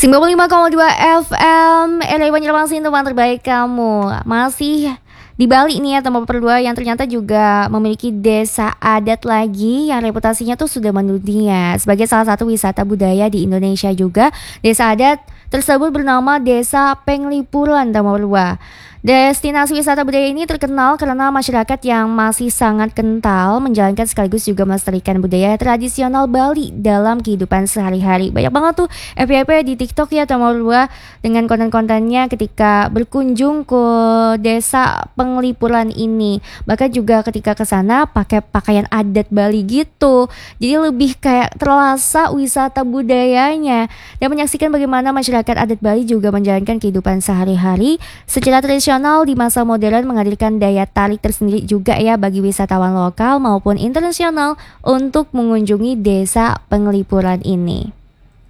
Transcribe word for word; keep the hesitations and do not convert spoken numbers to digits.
sembilan puluh lima koma dua F M L A Banjarmasin, teman terbaik kamu. Masih di Bali nih ya, tempat berdua yang ternyata juga memiliki desa adat lagi yang reputasinya tuh sudah mendunia sebagai salah satu wisata budaya di Indonesia juga. Desa adat tersebut bernama Desa Penglipuran Tamorua. Destinasi wisata budaya ini terkenal karena masyarakat yang masih sangat kental menjalankan sekaligus juga melestarikan budaya tradisional Bali dalam kehidupan sehari-hari. Banyak banget tuh F Y P di TikTok ya Tamorua dengan konten-kontennya ketika berkunjung ke Desa Penglipuran ini. Bahkan juga ketika ke sana pakai pakaian adat Bali gitu. Jadi lebih kayak terasa wisata budayanya dan menyaksikan bagaimana masyarakat adat Bali juga menjalankan kehidupan sehari-hari secara tradisional di masa modern, menghadirkan daya tarik tersendiri juga ya bagi wisatawan lokal maupun internasional untuk mengunjungi Desa Penglipuran ini.